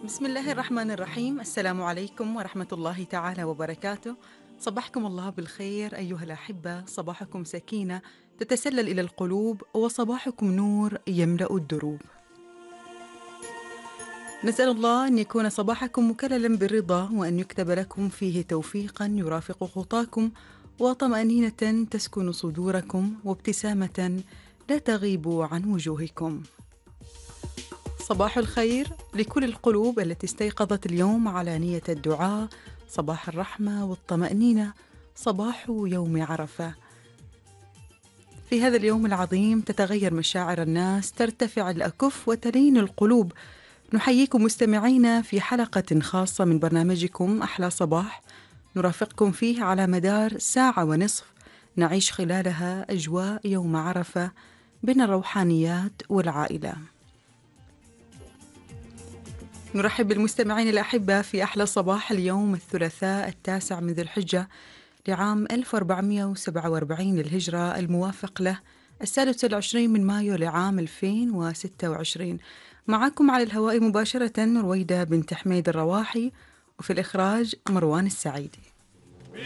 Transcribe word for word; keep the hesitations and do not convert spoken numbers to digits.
بسم الله الرحمن الرحيم. السلام عليكم ورحمة الله تعالى وبركاته. صبحكم الله بالخير أيها الأحبة، صباحكم سكينة تتسلل إلى القلوب، وصباحكم نور يملأ الدروب. نسأل الله أن يكون صباحكم مكللا بالرضا، وأن يكتب لكم فيه توفيقا يرافق خطاكم، وطمأنينة تسكن صدوركم، وابتسامة لا تغيب عن وجوهكم. صباح الخير لكل القلوب التي استيقظت اليوم على نية الدعاء، صباح الرحمة والطمأنينة، صباح يوم عرفة. في هذا اليوم العظيم تتغير مشاعر الناس، ترتفع الأكف وتلين القلوب. نحييكم مستمعينا في حلقة خاصة من برنامجكم أحلى صباح، نرافقكم فيه على مدار ساعة ونصف، نعيش خلالها أجواء يوم عرفة بين الروحانيات والعائلة. نرحب بالمستمعين الأحبة في أحلى صباح اليوم الثلاثاء التاسع من ذي الحجة لعام ألف وأربعمئة وسبعة وأربعين للهجرة، الموافق له السادس والعشرين من مايو لعام ألفين وستة وعشرين. معكم على الهواء مباشرة رويدة بنت حميد الرواحي، وفي الإخراج مروان السعيدي.